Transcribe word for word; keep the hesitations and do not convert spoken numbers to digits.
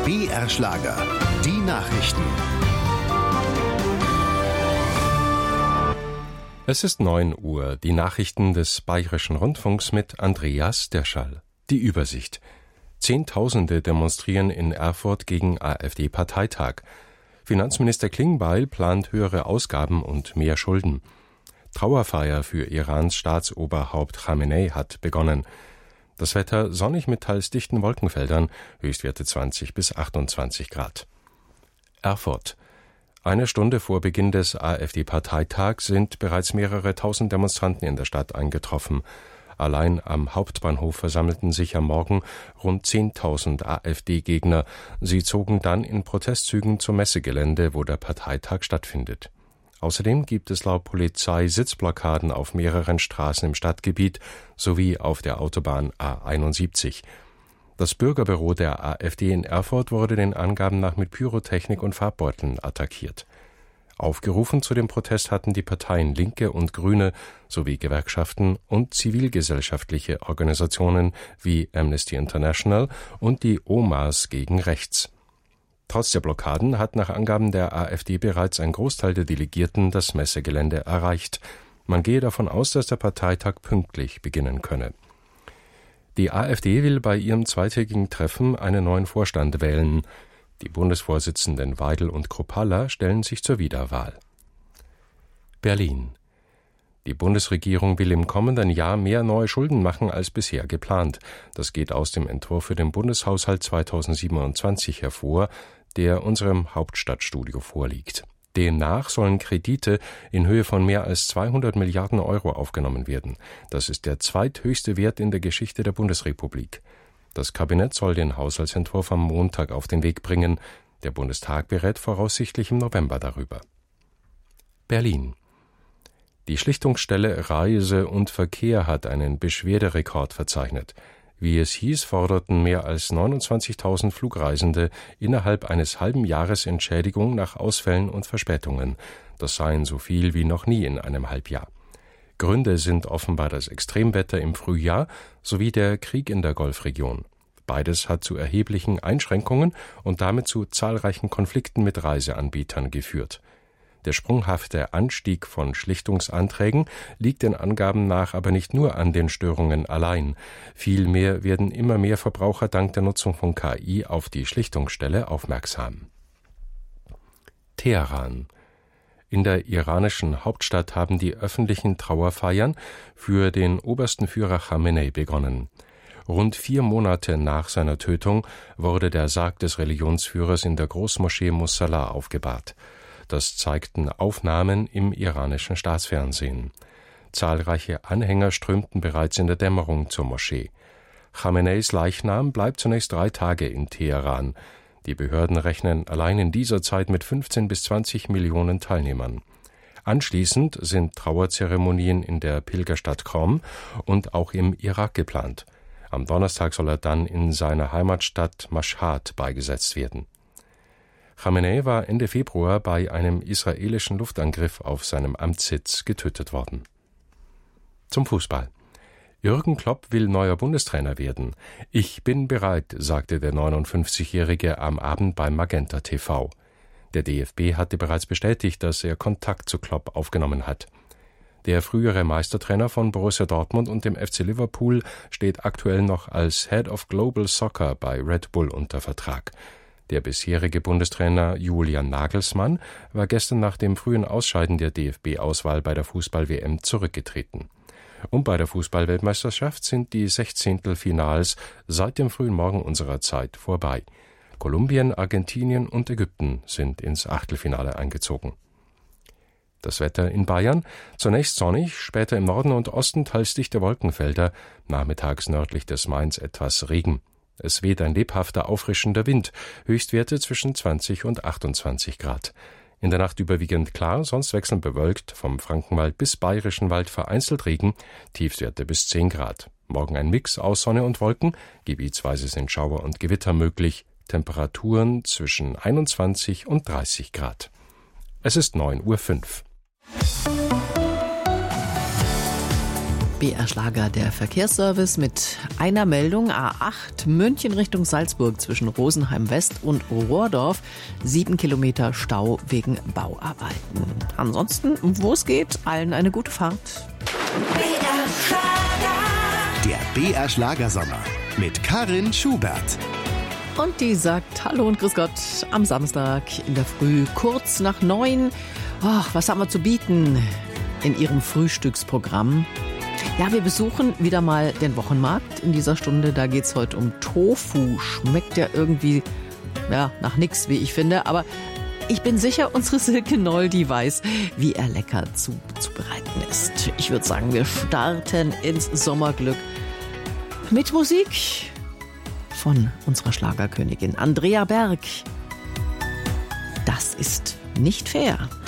B R Schlager, die Nachrichten. Es ist neun Uhr, die Nachrichten des Bayerischen Rundfunks mit Andreas Derschall. Die Übersicht. Zehntausende demonstrieren in Erfurt gegen AfD-Parteitag. Finanzminister Klingbeil plant höhere Ausgaben und mehr Schulden. Trauerfeier für Irans Staatsoberhaupt Khamenei hat begonnen. Das Wetter sonnig mit teils dichten Wolkenfeldern, Höchstwerte zwanzig bis achtundzwanzig Grad. Erfurt. Eine Stunde vor Beginn des AfD-Parteitags sind bereits mehrere tausend Demonstranten in der Stadt eingetroffen. Allein am Hauptbahnhof versammelten sich am Morgen rund zehntausend AfD-Gegner. Sie zogen dann in Protestzügen zum Messegelände, wo der Parteitag stattfindet. Außerdem gibt es laut Polizei Sitzblockaden auf mehreren Straßen im Stadtgebiet sowie auf der Autobahn A einundsiebzig. Das Bürgerbüro der AfD in Erfurt wurde den Angaben nach mit Pyrotechnik und Farbbeuteln attackiert. Aufgerufen zu dem Protest hatten die Parteien Linke und Grüne sowie Gewerkschaften und zivilgesellschaftliche Organisationen wie Amnesty International und die OMAs gegen Rechts. Trotz der Blockaden hat nach Angaben der AfD bereits ein Großteil der Delegierten das Messegelände erreicht. Man gehe davon aus, dass der Parteitag pünktlich beginnen könne. Die AfD will bei ihrem zweitägigen Treffen einen neuen Vorstand wählen. Die Bundesvorsitzenden Weidel und Kruppalla stellen sich zur Wiederwahl. Berlin. Die Bundesregierung will im kommenden Jahr mehr neue Schulden machen als bisher geplant. Das geht aus dem Entwurf für den Bundeshaushalt zweitausendsiebenundzwanzig hervor, der unserem Hauptstadtstudio vorliegt. Demnach sollen Kredite in Höhe von mehr als zweihundert Milliarden Euro aufgenommen werden. Das ist der zweithöchste Wert in der Geschichte der Bundesrepublik. Das Kabinett soll den Haushaltsentwurf am Montag auf den Weg bringen. Der Bundestag berät voraussichtlich im November darüber. Berlin. Die Schlichtungsstelle Reise und Verkehr hat einen Beschwerderekord verzeichnet. Wie es hieß, forderten mehr als neunundzwanzigtausend Flugreisende innerhalb eines halben Jahres Entschädigung nach Ausfällen und Verspätungen. Das seien so viel wie noch nie in einem Halbjahr. Gründe sind offenbar das Extremwetter im Frühjahr sowie der Krieg in der Golfregion. Beides hat zu erheblichen Einschränkungen und damit zu zahlreichen Konflikten mit Reiseanbietern geführt. Der sprunghafte Anstieg von Schlichtungsanträgen liegt den Angaben nach aber nicht nur an den Störungen allein. Vielmehr werden immer mehr Verbraucher dank der Nutzung von K I auf die Schlichtungsstelle aufmerksam. Teheran. In der iranischen Hauptstadt haben die öffentlichen Trauerfeiern für den obersten Führer Khamenei begonnen. Rund vier Monate nach seiner Tötung wurde der Sarg des Religionsführers in der Großmoschee Musalla aufgebahrt. Das zeigten Aufnahmen im iranischen Staatsfernsehen. Zahlreiche Anhänger strömten bereits in der Dämmerung zur Moschee. Khameneis Leichnam bleibt zunächst drei Tage in Teheran. Die Behörden rechnen allein in dieser Zeit mit fünfzehn bis zwanzig Millionen Teilnehmern. Anschließend sind Trauerzeremonien in der Pilgerstadt Qom und auch im Irak geplant. Am Donnerstag soll er dann in seiner Heimatstadt Mashhad beigesetzt werden. Khamenei war Ende Februar bei einem israelischen Luftangriff auf seinem Amtssitz getötet worden. Zum Fußball. Jürgen Klopp will neuer Bundestrainer werden. Ich bin bereit, sagte der neunundfünfzigjährige am Abend beim Magenta T V. Der D F B hatte bereits bestätigt, dass er Kontakt zu Klopp aufgenommen hat. Der frühere Meistertrainer von Borussia Dortmund und dem F C Liverpool steht aktuell noch als Head of Global Soccer bei Red Bull unter Vertrag. Der bisherige Bundestrainer Julian Nagelsmann war gestern nach dem frühen Ausscheiden der D F B-Auswahl bei der Fußball-W M zurückgetreten. Und bei der Fußball-Weltmeisterschaft sind die Sechzehntelfinals seit dem frühen Morgen unserer Zeit vorbei. Kolumbien, Argentinien und Ägypten sind ins Achtelfinale eingezogen. Das Wetter in Bayern: zunächst sonnig, später im Norden und Osten teils dichte Wolkenfelder, nachmittags nördlich des Mains etwas Regen. Es weht ein lebhafter, auffrischender Wind, Höchstwerte zwischen zwanzig und achtundzwanzig Grad. In der Nacht überwiegend klar, sonst wechselnd bewölkt, vom Frankenwald bis Bayerischen Wald vereinzelt Regen, Tiefstwerte bis zehn Grad. Morgen ein Mix aus Sonne und Wolken, gebietsweise sind Schauer und Gewitter möglich, Temperaturen zwischen einundzwanzig und dreißig Grad. Es ist neun Uhr fünf. B R-Schlager der Verkehrsservice mit einer Meldung. A acht München Richtung Salzburg zwischen Rosenheim West und Rohrdorf. Sieben Kilometer Stau wegen Bauarbeiten. Ansonsten, wo es geht, allen eine gute Fahrt. Der B R-Schlagersommer mit Karin Schubert. Und die sagt Hallo und Grüß Gott am Samstag in der Früh, kurz nach neun. Oh, was haben wir zu bieten in Ihrem Frühstücksprogramm? Ja, wir besuchen wieder mal den Wochenmarkt in dieser Stunde. Da geht's heute um Tofu. Schmeckt ja irgendwie ja, nach nix, wie ich finde. Aber ich bin sicher, unsere Silke Noll, die weiß, wie er lecker zu, zubereiten ist. Ich würde sagen, wir starten ins Sommerglück mit Musik von unserer Schlagerkönigin Andrea Berg. Das ist nicht fair.